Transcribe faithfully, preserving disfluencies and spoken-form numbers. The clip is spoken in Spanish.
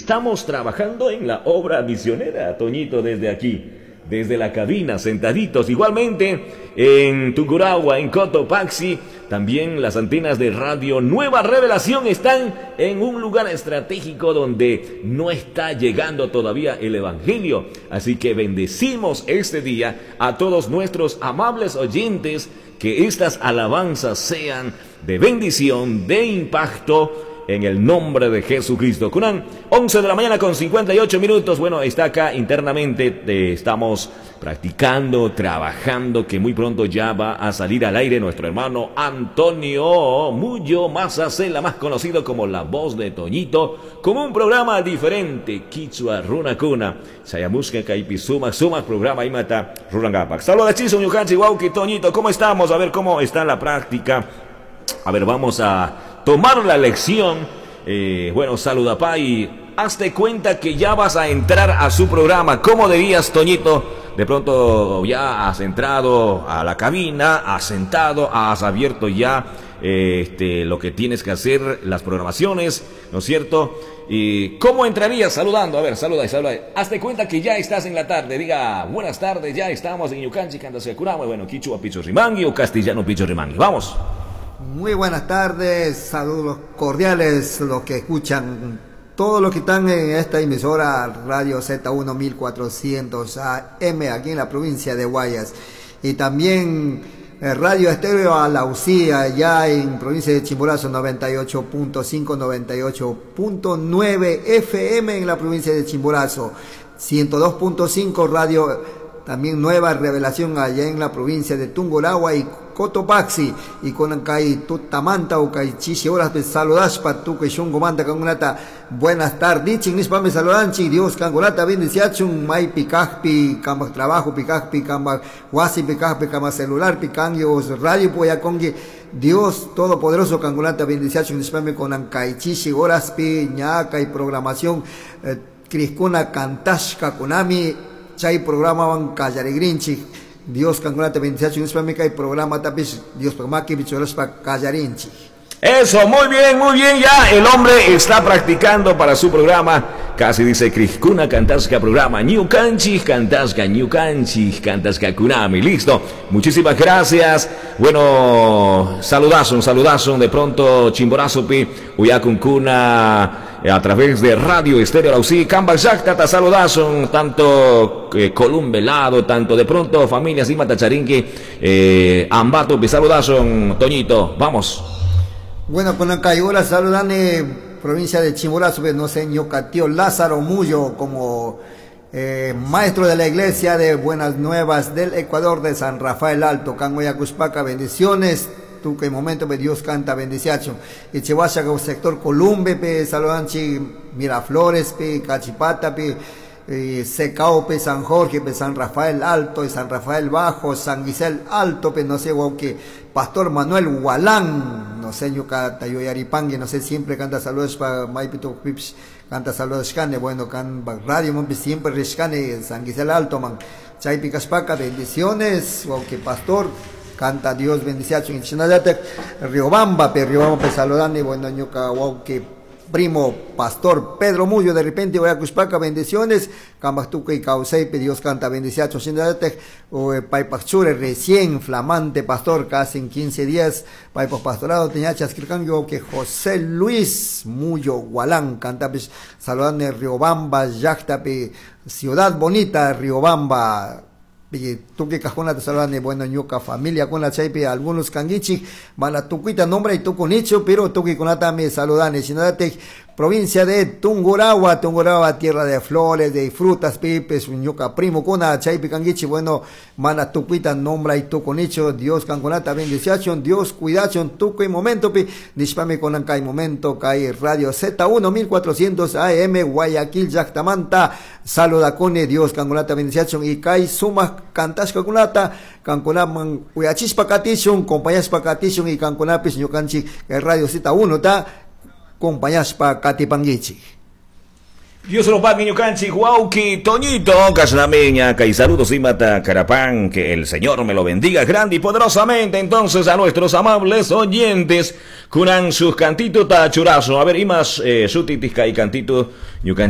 estamos trabajando en la obra misionera, Toñito, desde aquí, desde la cabina, sentaditos. Igualmente en Tungurahua, en Cotopaxi, también las antenas de Radio Nueva Revelación están en un lugar estratégico donde no está llegando todavía el Evangelio. Así que bendecimos este día a todos nuestros amables oyentes, que estas alabanzas sean de bendición, de impacto, en el nombre de Jesucristo. Cunan, once de la mañana con cincuenta y ocho minutos. Bueno, está acá internamente, eh, estamos practicando, trabajando, que muy pronto ya va a salir al aire nuestro hermano Antonio Muyo Mazacela, más conocido como La Voz de Toñito, como un programa diferente, Quichua Runa Cuna, Sayamuska Caipizuma, Suma, programa Imata Rurangapak. Saludos, Chiso, Ñucanchi, Wauki, Toñito, ¿cómo estamos? A ver cómo está la práctica. A ver, vamos a tomar la lección. Eh, bueno, saluda, pa, y hazte cuenta que ya vas a entrar a su programa. ¿Cómo debías, Toñito? De pronto ya has entrado a la cabina, has sentado, has abierto ya eh, este, lo que tienes que hacer, las programaciones, ¿no es cierto? ¿Y cómo entrarías? Saludando, a ver, saluda y saluda. Hazte cuenta que ya estás en la tarde. Diga, buenas tardes, ya estamos en Ñucanchi, Candasecurama. Bueno, Quichua Pichorrimangi o Castellano Pichorrimangi. Vamos. Muy buenas tardes, saludos cordiales los que escuchan, todos los que están en esta emisora Radio Z uno mil cuatrocientos A M aquí en la provincia de Guayas, y también eh, Radio Estéreo Alaucía ya en provincia de Chimborazo, noventa y ocho punto cinco, noventa y ocho punto nueve F M en la provincia de Chimborazo, ciento dos punto cinco Radio también Nueva Revelación allá en la provincia de Tungurahua y Cotopaxi, y con Kai Tutamanta o Kai Chichi horas de saludas para tu que shungo manda con una buenas tardes, chingnis pa me saludanchi, Dios cangolata bendiciachun, mai picajpi, camba trabajo picajpi, camba guasi picajpi, camba celular picangios, radio poya congi, Dios todopoderoso cangolata bendiciachun, nispame con Kai Chichi horas pi, ñaca y programación, eh, Criscuna Cantashka Konami, chay programa van Callaregrinchi. Dios cangolata veintiocho y programa tapis Dios pamaki bichoras pa Callarinchi. Eso, muy bien, muy bien, ya el hombre está practicando para su programa. Casi dice Criscuna Cantasca programa, Ñucanchi, Cantasca, Ñucanchi, Cantasca Kunami, listo. Muchísimas gracias. Bueno, saludazo, un saludazo, de pronto Chimborazo pi, Uyacuncuna, a través de Radio Estéreo Lausí, Cambajac, tata saludazo, tanto eh, Columbelado, tanto de pronto familias y Matacharinqui, eh, Ambato, pi saludazo, Toñito, vamos. Bueno, con acá ahora saludan eh, provincia de Chimborazo, no sé, Ñocatío Lázaro Muyo, como eh, maestro de la iglesia de Buenas Nuevas del Ecuador de San Rafael Alto, Cangoyacuspaca, bendiciones. Tú que en momento me Dios canta bendiciacho. Y Chihuahua, el sector Columbe, pe, saludanchi, Miraflores, pe, Cachipata, pe, eh, Secao, pe, San Jorge, pe, San Rafael Alto, y San Rafael Bajo, San Gisel Alto, pe, no sé, guau, que Pastor Manuel Gualán, no sé, yo canta, yo Yaripangue, no sé, siempre canta saludos para Maipito Pips, canta saludos Cane, bueno, can radio, man, siempre Riscane, San Gisel Alto, man, Chaypi Caspaca, bendiciones, guau, que Pastor, canta Dios bendición en Chinalate, Riobamba, pe Riobamba, pe saludando, bueno, ñuca, guau, que primo Pastor Pedro Muyo, de repente voy a Cuspaca, bendiciones, Cambastuca y Causeipe, Dios canta bendición, Chinalate, o Paipachure, recién flamante pastor, casi en quince días, Paipo Pastorado, tenía chasquilcango, que José Luis Muyo Gualán, canta, pues, saludando Riobamba, Yactape, Ciudad Bonita, Riobamba, tú que cajona te saludan de bueno ñuca familia con la chaipe algunos canguichi van a tuquita nombre y tu conicho pero tú que con la me saludan y sinadate provincia de Tungurahua, Tungurahua, tierra de flores, de frutas, pipes, ñuca primo con la chaipe canguichi bueno mana tuquita nombre y tu conicho Dios cangonata bendición Dios cuidación tu que momento pi dispame con acá momento cae radio Z uno mil cuatrocientos A M Guayaquil Yactamanta saluda con Dios cangonata bendición y cae suma cantas caculata, canconaman, uyachispa catishun, compañaspa catishun y canconapis ñucanchi, el radio Z uno ta, compañaspa catipanguichi. Dios lo pague, Ñucanchi, Huauqui, Toñito, Casnameña, y saludos y mata Carapán, que el Señor me lo bendiga grande y poderosamente. Entonces a nuestros amables oyentes, curan sus cantitos tachurazo. A ver, y más, eh, su titisca y cantito, Ñucanchi.